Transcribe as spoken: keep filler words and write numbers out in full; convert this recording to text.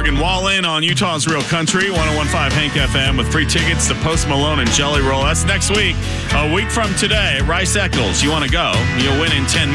Morgan Wallen on Utah's Real Country, one oh one point five Hank F M, with free tickets to Post Malone and Jelly Roll. That's next week. A week from today, Rice Eccles. You want to go? You'll win in ten minutes.